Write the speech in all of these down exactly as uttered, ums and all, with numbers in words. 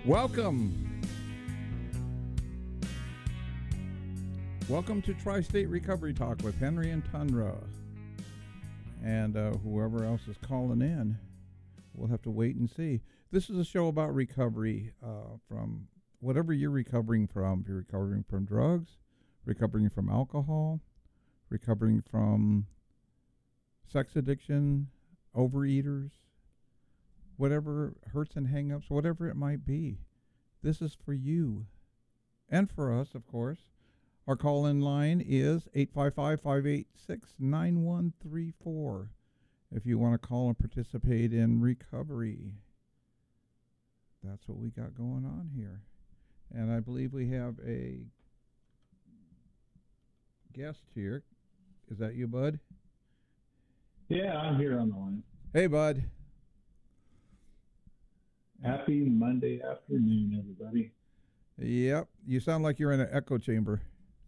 Welcome. Welcome to Tri-State Recovery Talk with Henry and Tundra. And uh, whoever else is calling in, we'll have to wait and see. This is a show about recovery uh, from whatever you're recovering from. If you're recovering from drugs, recovering from alcohol, recovering from sex addiction, overeaters, whatever hurts and hang-ups, whatever it might be. This is for you and for us, of course. Our call-in line is eight five five, five eight six, nine one three four if you want to call and participate in recovery. That's what we got going on here. And I believe we have a guest here. Is that you, Bud? Yeah, I'm here on the line. Hey, Bud. Happy Monday afternoon, everybody. Yep. You sound like you're in an echo chamber.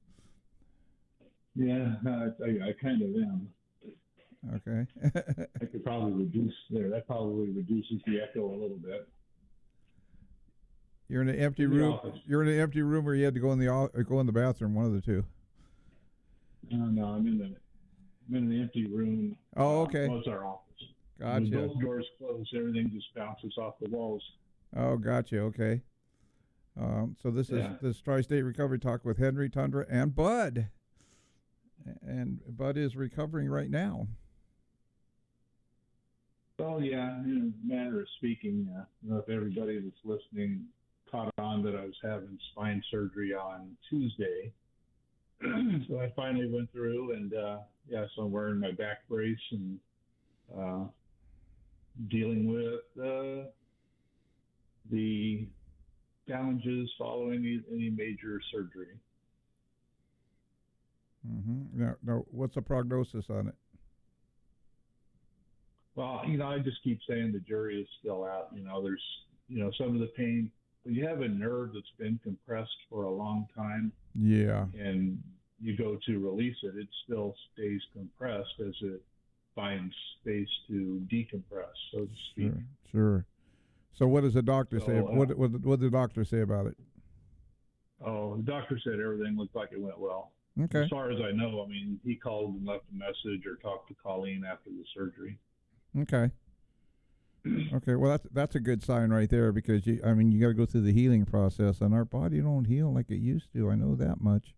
Yeah, I, I, I kind of am. Okay. I could probably reduce there. That probably reduces the echo a little bit. You're in an empty In the room. office. You're in an empty room, or you had to go in the o- or go in the bathroom. One of the two. No, no, I'm in the I'm in an empty room. Oh, Uh, okay. well, it's our office. Gotcha. With both doors closed, everything just bounces off the walls. Oh, gotcha. Okay. Um, so this Yeah. is this Tri-State Recovery Talk with Henry, Tundra, and Bud. And Bud is recovering right now. Well, yeah, in a manner of speaking, uh, I don't know if everybody that's listening caught on that I was having spine surgery on Tuesday. So I finally went through, and uh, yeah, so I'm wearing my back brace and uh, dealing with uh, the challenges following any, any major surgery. Mm-hmm. Now, now, what's the prognosis on it? Well, you know, I just keep saying the jury is still out. You know, there's, you know, some of the pain. When you have a nerve that's been compressed for a long time, Yeah. and you go to release it, it still stays compressed as it finds space to decompress, so to speak. Sure. Sure. So, what does the doctor So, say? uh, What what what did the doctor say about it? Oh, the doctor said everything looked like it went well. Okay. As far as I know, I mean, he called and left a message or talked to Colleen after the surgery. Okay. Okay. Well, that's that's a good sign right there, because you. I mean, you got to go through the healing process, and our body don't heal like it used to. I know that much.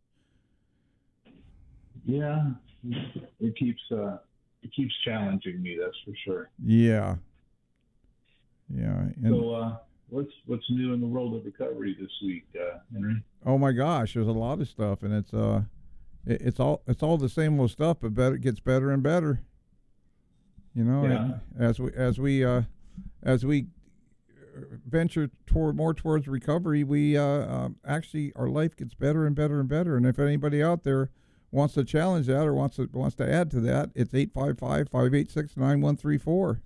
Yeah, it keeps uh, it keeps challenging me. That's for sure. Yeah. Yeah. And So, uh, what's what's new in the world of recovery this week, uh, Henry? oh my gosh, there's a lot of stuff, and it's uh, it, it's all it's all the same old stuff, but better, it gets better and better. You know, Yeah. as we as we uh, as we venture toward more towards recovery, we uh, uh, actually our life gets better and better and better. And if anybody out there wants to challenge that or wants to wants to add to that, it's eight five five, five eight six, nine one three four.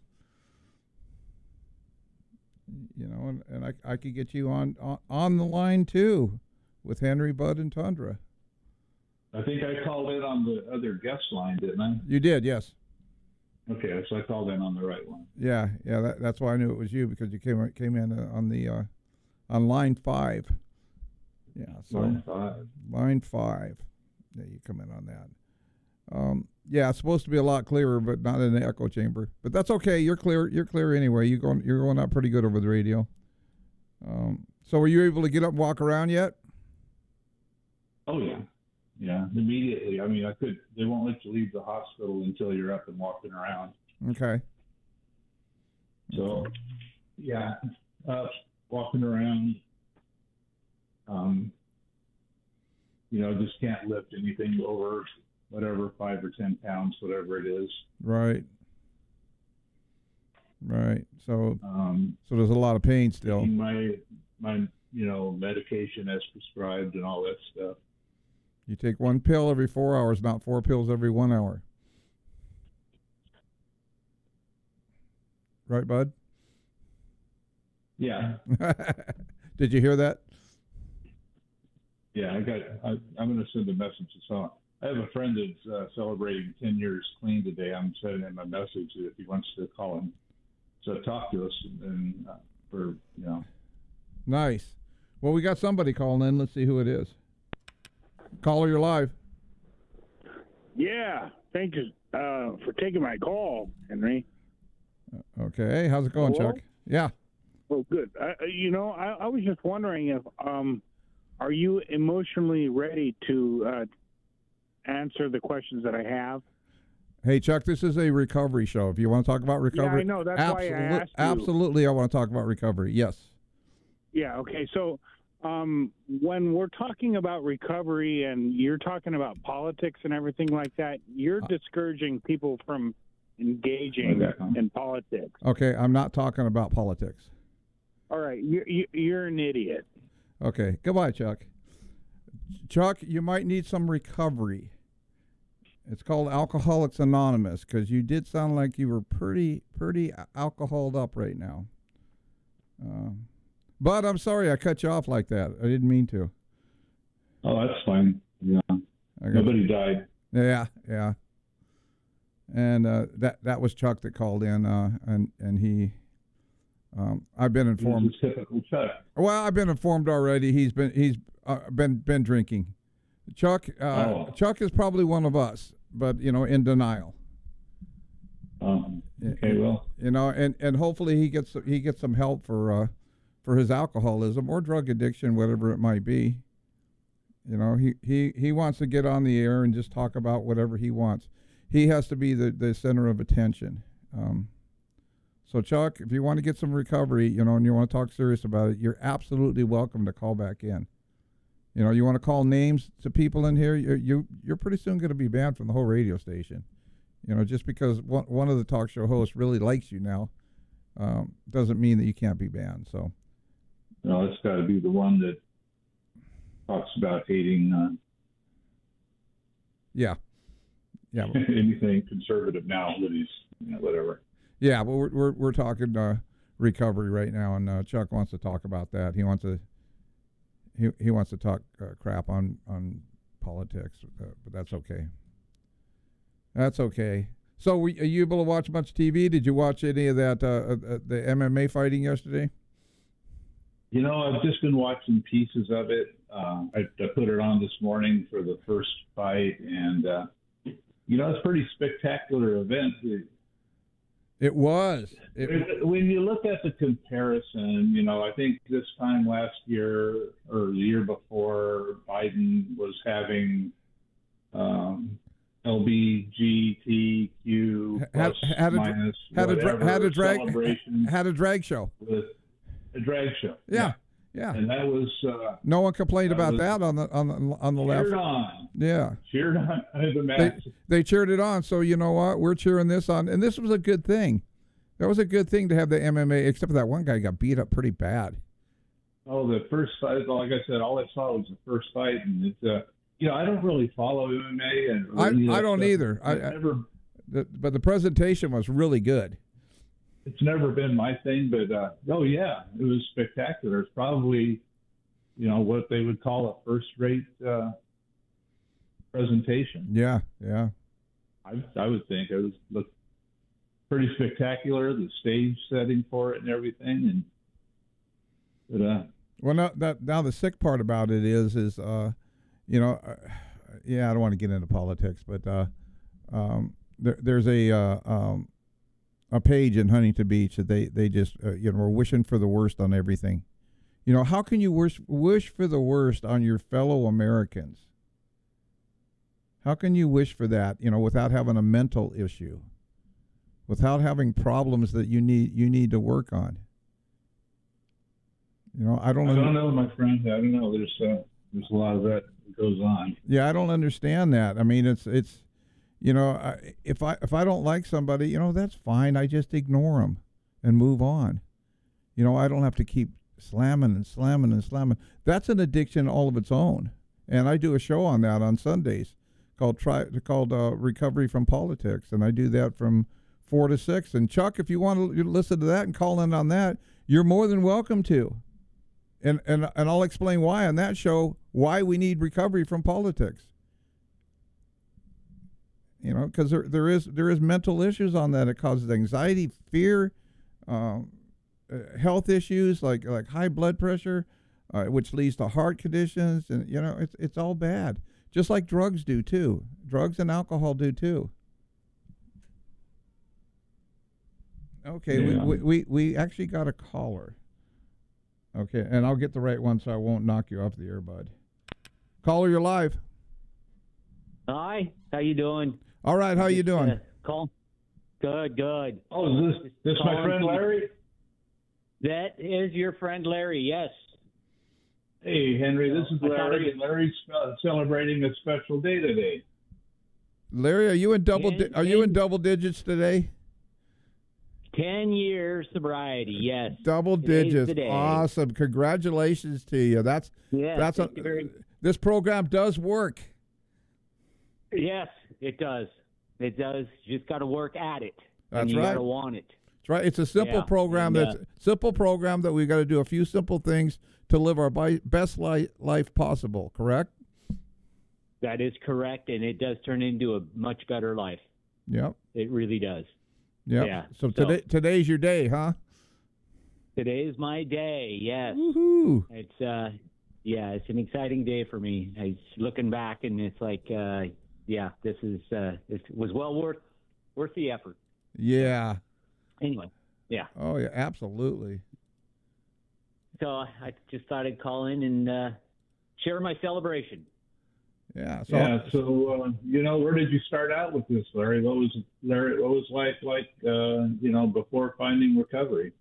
You know, and, and I I could get you on, on on the line too with Henry, Bud, and Tundra. I think I called in on the other guest line, didn't I? You did, yes. Okay, so I called in on the right one. Yeah, yeah. That, that's why I knew it was you, because you came came in uh, on the uh, on line five. Yeah, so Line five. line five. Yeah, you come in on that. Um, yeah, it's supposed to be a lot clearer, but not in the echo chamber. But that's okay. You're clear. You're clear anyway. You going you're going out pretty good over the radio. Um, so, were you able to get up and walk around yet? Oh yeah, yeah. Immediately. I mean, I could. They won't let you leave the hospital until you're up and walking around. Okay. So, yeah, up walking around. Um, you know, just can't lift anything over whatever five or ten pounds, whatever it is. Right. Right. So, Um, so there's a lot of pain still. taking my my you know medication as prescribed and all that stuff. You take one pill every four hours, not four pills every one hour. Right, Bud? Yeah, Did you hear that? yeah. I got. I, I'm going to send a message to someone. I have a friend that's uh, celebrating ten years clean today. I'm sending him a message if he wants to call him to talk to us and uh, for you know Nice. Well, we got somebody calling in. Let's see who it is. Caller, you're live. Yeah, thank you uh, for taking my call, Henry. Okay, how's it going, Hello? Chuck? Yeah. Oh, good. Uh, you know, I, I was just wondering if, um, are you emotionally ready to uh, answer the questions that I have? Hey, Chuck, this is a recovery show. If you want to talk about recovery, Yeah, I know. That's why I asked you. Absolutely, I want to talk about recovery. Yes. Yeah. Okay. So, um, when we're talking about recovery and you're talking about politics and everything like that, you're discouraging people from engaging Okay. in politics. Okay, I'm not talking about politics. All right. You're you're an idiot. Okay, goodbye, Chuck. Chuck, you might need some recovery. It's called Alcoholics Anonymous because you did sound like you were pretty, pretty alcoholed up right now. Uh, but I'm sorry I cut you off like that. I didn't mean to. Oh, that's fine. Yeah. Nobody died. Yeah, yeah. And uh, that that was Chuck that called in, uh, and and he, um, I've been informed. This is typical Chuck. Well, I've been informed already. He's been he's uh, been been drinking. Chuck uh, Oh. Chuck is probably one of us, but you know, in denial. Um, okay, well, You know, and, and hopefully he gets he gets some help for uh, for his alcoholism or drug addiction, whatever it might be. You know, he, he, he wants to get on the air and just talk about whatever he wants. He has to be the, the center of attention. Um, so, Chuck, if you want to get some recovery, you know, and you want to talk serious about it, you're absolutely welcome to call back in. You know, you want to call names to people in here, you're, you, you're pretty soon going to be banned from the whole radio station. You know, just because one, one of the talk show hosts really likes you now um, doesn't mean that you can't be banned. So, no, it's got to be the one that talks about hating uh, yeah. Yeah. anything conservative now that he's, you know, whatever. Yeah, but we're we're, we're talking uh, recovery right now, and uh, Chuck wants to talk about that. He wants to he he wants to talk uh, crap on on politics, uh, but that's okay. That's okay. So, were, are you able to watch much T V? Did you watch any of that uh, uh, the M M A fighting yesterday? You know, I've just been watching pieces of it. Uh, I, I put it on this morning for the first fight, and uh, you know, it's a pretty spectacular event. It, It was. It, when you look at the comparison, you know, I think this time last year or the year before, Biden was having um, L B G T Q had, plus had a, minus had a, whatever had a drag celebration had a drag show. with a drag show. Yeah, yeah. And that was uh, No one complained that about was that on the on the on the left. cheered on, Yeah. cheered on the They, match. they cheered it on, so you know what? We're cheering this on, and this was a good thing. That was a good thing to have the M M A, except for that one guy got beat up pretty bad. Oh, the first fight, like I said, all I saw was the first fight, and it's, uh, you know, I don't really follow M M A. And I, any of I that don't stuff. either. I, It's I, never, the, but the presentation was really good. it's never been my thing, but uh, oh yeah, it was spectacular. It's probably, you know, what they would call a first-rate uh, presentation. Yeah, yeah. I, I would think it was looked pretty spectacular. The stage setting for it and everything, and but uh, Well, now that now the sick part about it is, is uh, you know, uh, yeah, I don't want to get into politics, but uh, um, there, there's a uh, um, a page in Huntington Beach that they they just uh, you know are wishing for the worst on everything. You know, how can you wish wish for the worst on your fellow Americans? How can you wish for that, you know, without having a mental issue, without having problems that you need you need to work on? You know, I don't. I under- don't know, my friend. I don't know. There's uh, there's a lot of that that goes on. Yeah, I don't understand that. I mean, it's it's, you know, I, if I if I don't like somebody, you know, that's fine. I just ignore them and move on. You know, I don't have to keep slamming and slamming and slamming. That's an addiction all of its own. And I do a show on that on Sundays called try called uh, Recovery from Politics, and I do that from four to six. And Chuck, if you want to listen to that and call in on that, you're more than welcome to. And and and I'll explain why on that show why we need recovery from politics. You know, because there there is there is mental issues on that. It causes anxiety, fear, um, uh, health issues like like high blood pressure, uh, which leads to heart conditions, and you know it's it's all bad. Just like drugs do too. Drugs and alcohol do too. Okay, Yeah. we, we, we, we actually got a caller. Okay, and I'll get the right one so I won't knock you off the air, bud. Caller, you're live. Hi, how you doing? All right, how you doing? Uh, call. Good, good. Oh, is this this my Calling friend to- Larry? That is your friend Larry. Yes. Hey, Henry, this is I thought Larry, it- and Larry's uh, celebrating a special day today. Larry, are you in double? Di- Ten- are you in ten- double digits today? Ten years sobriety. Yes. Double Today's digits. the day. Awesome. Congratulations to you. That's Yes. that's a, thank you very- this program does work. yes, it does. It does. You just got to work at it. That's and you right. got to want it. That's right. It's a simple Yeah, program. and, That's uh, simple program that we got to do a few simple things to live our bi- best li- life possible. Correct? That is correct, and it does turn into a much better life. Yep. It really does. Yep. Yeah, So so- today today's your day, huh? Today is my day. Yes. Woohoo! It's uh, yeah, it's an exciting day for me. I looking back, and it's like, uh, yeah, this is uh, it was well worth worth the effort. Yeah. Anyway, yeah. Oh yeah. Absolutely. So I just thought I'd call in and uh, share my celebration. Yeah. So yeah. So uh, you know, where did you start out with this, Larry? What was Larry? What was life like? Uh, you know, before finding recovery?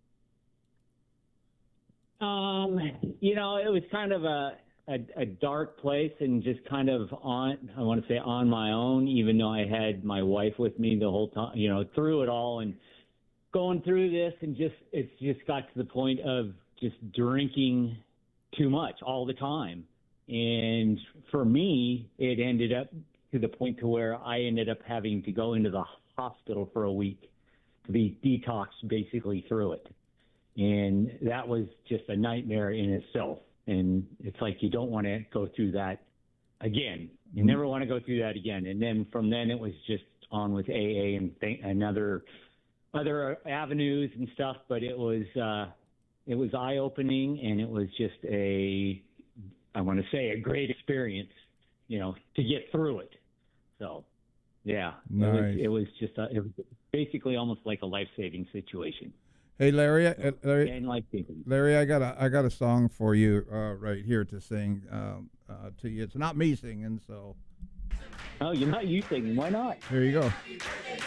Um, you know, it was kind of a, a a dark place, and just kind of on, I want to say on my own, even though I had my wife with me the whole time, you know, through it all, and going through this, and just it's just got to the point of just drinking too much all the time. And for me, it ended up to the point to where I ended up having to go into the hospital for a week to be detoxed basically through it. And that was just a nightmare in itself. And it's like you don't want to go through that again. You never want to go through that again. And then from then it was just on with A A and th- another other avenues and stuff. But it was uh, it was eye opening, and it was just a I want to say a great experience, you know, to get through it. So yeah, Nice. it was it was just a, it was basically almost like a life saving situation. hey, Larry. uh, Larry. And life saving. Larry, I got a I got a song for you uh, right here to sing um, uh, to you. It's not me singing, so Oh, you're not you singing. Why not? here you go.